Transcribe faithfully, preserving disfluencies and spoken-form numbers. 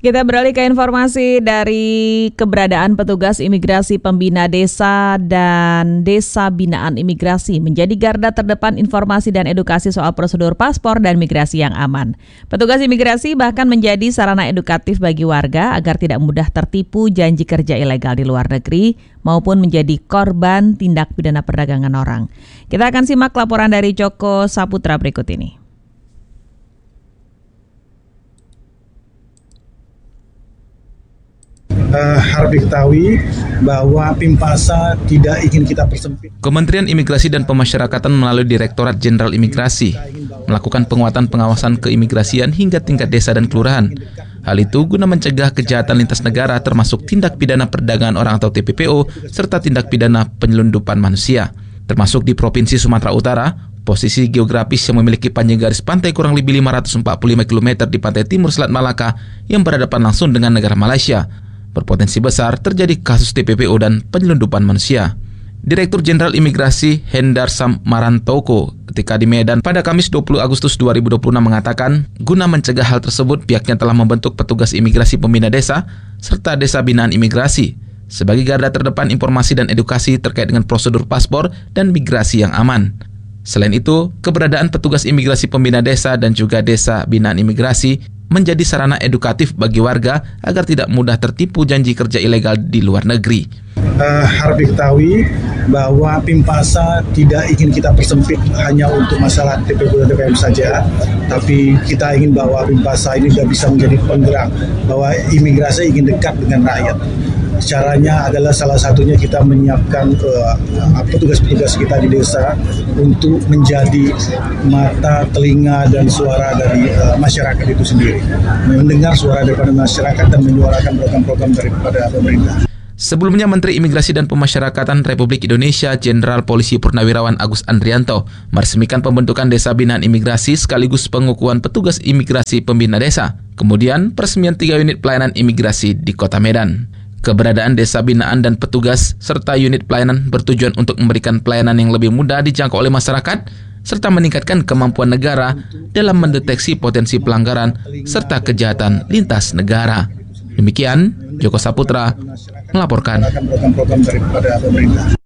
Kita beralih ke informasi dari keberadaan petugas imigrasi pembina desa dan desa binaan imigrasi menjadi garda terdepan informasi dan edukasi soal prosedur paspor dan migrasi yang aman. Petugas imigrasi bahkan menjadi sarana edukatif bagi warga agar tidak mudah tertipu janji kerja ilegal di luar negeri maupun menjadi korban tindak pidana perdagangan orang. Kita akan simak laporan dari Joko Saputra berikut ini. Uh, harap diketahui bahwa Pimpasa tidak ingin kita persempit. Kementerian Imigrasi dan Pemasyarakatan melalui Direktorat Jenderal Imigrasi melakukan penguatan pengawasan keimigrasian hingga tingkat desa dan kelurahan. Hal itu guna mencegah kejahatan lintas negara termasuk tindak pidana perdagangan orang atau T P P O serta tindak pidana penyelundupan manusia. Termasuk di Provinsi Sumatera Utara, posisi geografis yang memiliki panjang garis pantai kurang lebih lima ratus empat puluh lima kilometer di pantai timur Selat Malaka yang berhadapan langsung dengan negara Malaysia, berpotensi besar terjadi kasus T P P O dan penyelundupan manusia. Direktur Jenderal Imigrasi Hendar Sam Marantoko ketika di Medan pada Kamis dua puluh Agustus dua ribu dua puluh enam mengatakan, guna mencegah hal tersebut pihaknya telah membentuk petugas imigrasi pembina desa serta desa binaan imigrasi sebagai garda terdepan informasi dan edukasi terkait dengan prosedur paspor dan migrasi yang aman. Selain itu, keberadaan petugas imigrasi pembina desa dan juga desa binaan imigrasi menjadi sarana edukatif bagi warga agar tidak mudah tertipu janji kerja ilegal di luar negeri. Uh, harap diketahui bahwa Pimpasa tidak ingin kita persempit hanya untuk masalah T P P dan T P M saja, tapi kita ingin bahwa Pimpasa ini sudah bisa menjadi penggerak, bahwa imigrasi ingin dekat dengan rakyat. Caranya adalah salah satunya kita menyiapkan uh, petugas-petugas kita di desa untuk menjadi mata, telinga, dan suara dari uh, masyarakat itu sendiri. Mendengar suara daripada masyarakat dan menyuarakan program-program daripada pemerintah. Sebelumnya, Menteri Imigrasi dan Pemasyarakatan Republik Indonesia Jenderal Polisi Purnawirawan Agus Andrianto meresmikan pembentukan Desa Binaan Imigrasi sekaligus pengukuhan petugas imigrasi pembina desa. Kemudian, peresmian tiga unit pelayanan imigrasi di Kota Medan. Keberadaan desa binaan dan petugas serta unit pelayanan bertujuan untuk memberikan pelayanan yang lebih mudah dijangkau oleh masyarakat serta meningkatkan kemampuan negara dalam mendeteksi potensi pelanggaran serta kejahatan lintas negara. Demikian, Joko Saputra melaporkan.